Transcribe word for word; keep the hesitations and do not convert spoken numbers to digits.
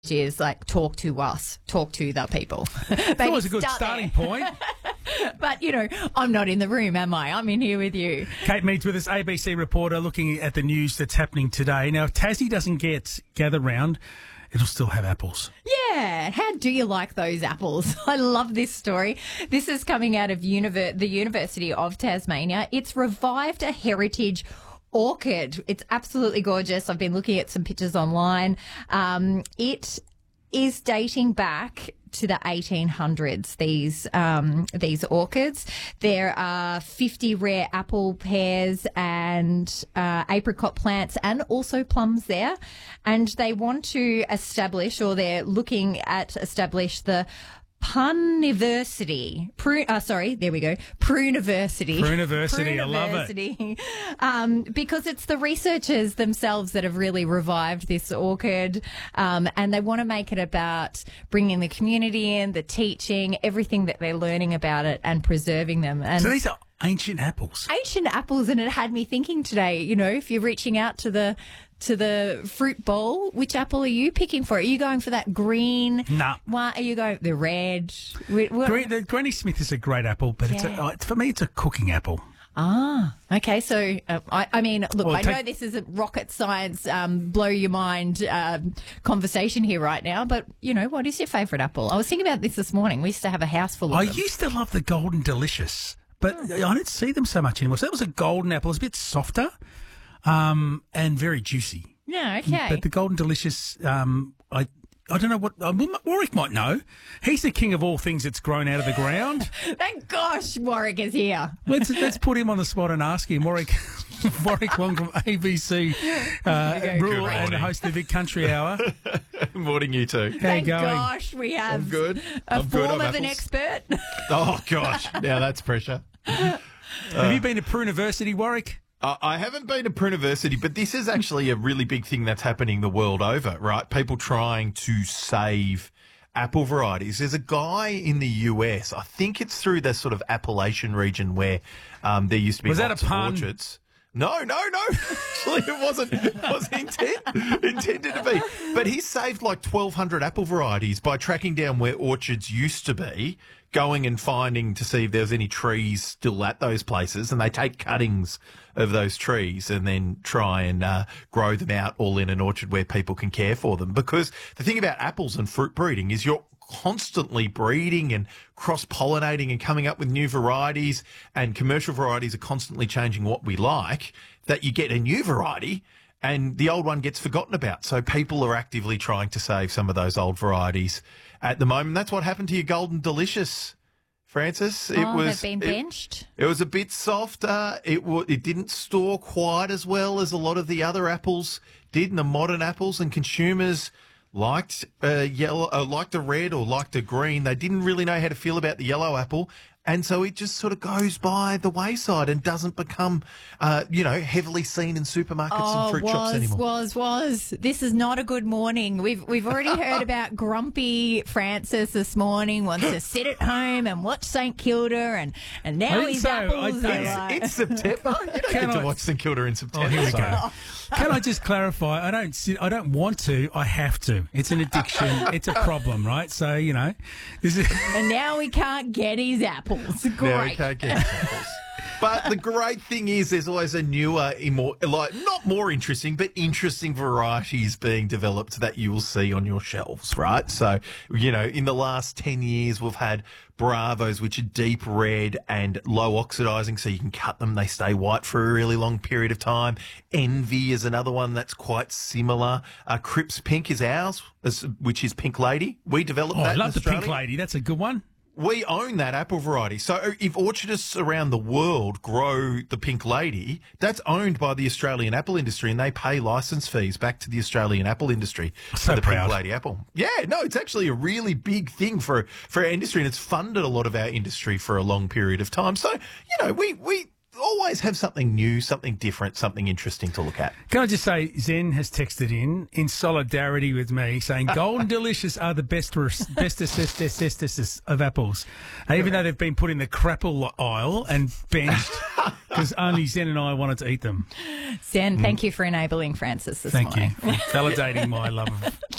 is like talk to us, talk to the people. It's always a good starting point. But, you know, I'm not in the room, am I? I'm in here with you. Kate Meads with us, A B C reporter, looking at the news that's happening today. Now, if Tassie doesn't get gather round, it'll still have apples. Yeah. How do you like those apples? I love this story. This is coming out of univer- the University of Tasmania. It's revived a heritage orchid. It's absolutely gorgeous. I've been looking at some pictures online. Um, it is dating back to the eighteen hundreds, these um, these orchids. There are fifty rare apple pairs and uh, apricot plants and also plums there. And they want to establish, or they're looking at establish the Puniversity. Prune, uh, sorry, there we go. Pruneversity. Pruneversity, I love it. Um, because it's the researchers themselves that have really revived this orchid, um, and they want to make it about bringing the community in, the teaching, everything that they're learning about it and preserving them. And so these are ancient apples. Ancient apples, and it had me thinking today, you know, if you're reaching out to the to the fruit bowl, which apple are you picking for? Are you going for that green? Nah. What are you going? The red? What? Green, the Granny Smith is a great apple, but it's, a, Yeah. it's for me, it's a cooking apple. Ah, okay. So, uh, I, I mean, look, Well, I take- know this isn't rocket science, um, blow your mind um, conversation here right now, but, you know, what is your favourite apple? I was thinking about this this morning. We used to have a house full of I them. used to love the Golden Delicious, but I don't see them so much anymore. So that was a golden apple. It's a bit softer um, and very juicy. Yeah, okay. But the Golden Delicious, um, I I don't know what uh, Warwick might know. He's the king of all things that's grown out of the ground. Thank gosh Warwick is here. Let's let's put him on the spot and ask him. Warwick, Warwick Wong from A B C, uh, rural Good and morning. host of the Big Country Hour. Morning, you two. How you Thank going? gosh we have I'm good. a I'm good. form I'm of an apples. expert. Oh, gosh. Now that's pressure. Have you been to Pruneversity, Warwick? Uh, I haven't been to Pruneversity, but this is actually a really big thing that's happening the world over, right? People trying to save apple varieties. There's a guy in the U S, I think it's through the sort of Appalachian region where um, there used to be Was that lots a of pun? orchards. No, no, no. Actually, it wasn't. It wasn't intent, intended to be. But he saved like twelve hundred apple varieties by tracking down where orchards used to be, going and finding to see if there was any trees still at those places. And they take cuttings of those trees and then try and uh, grow them out all in an orchard where people can care for them. Because the thing about apples and fruit breeding is you're constantly breeding and cross-pollinating and coming up with new varieties, and commercial varieties are constantly changing what we like, that you get a new variety and the old one gets forgotten about. So people are actively trying to save some of those old varieties at the moment. That's what happened to your Golden Delicious, Francis. It oh, was they've been it- benched. it was a bit softer. It w- it didn't store quite as well as a lot of the other apples did, and the modern apples, and consumers liked uh, yellow, uh, liked the red or liked the green. They didn't really know how to feel about the yellow apple. And so it just sort of goes by the wayside and doesn't become, uh, you know, heavily seen in supermarkets Oh, and fruit was, shops anymore. was, was. This is not a good morning. We've we've already heard about grumpy Francis this morning, wants to sit at home and watch St Kilda, and, and I now didn't his say- I apples didn't- are It's, like... it's September. You don't Can get I- to watch St Kilda in September. Oh, here we Sorry. go. Can I just clarify? I don't sit, I don't want to. I have to. It's an addiction. It's a problem, right? So, you know, this is... And now we can't get his apples. Now we Great. can't get apples. But the great thing is there's always a newer, more, like, not more interesting, but interesting varieties being developed that you will see on your shelves, right? So, you know, in the last ten years, we've had Bravos, which are deep red and low oxidizing, so you can cut them. They stay white for a really long period of time. Envy is another one that's quite similar. Uh, Cripps Pink is ours, as- which is Pink Lady. We developed Oh, that I in love the Australia. pink lady. That's a good one. We own that apple variety. So if orchardists around the world grow the Pink Lady, that's owned by the Australian apple industry, and they pay license fees back to the Australian apple industry So for the proud. Pink Lady apple. Yeah, no, it's actually a really big thing for for our industry, and it's funded a lot of our industry for a long period of time. So, you know, we we always have something new, something different, something interesting to look at. Can I just say, Zen has texted in, in solidarity with me, saying Golden Delicious are the best, bestest of apples. Even though they've been put in the crapple aisle and benched, because only Zen and I wanted to eat them. Zen, thank you for enabling Francis this Thank morning. you for validating my love of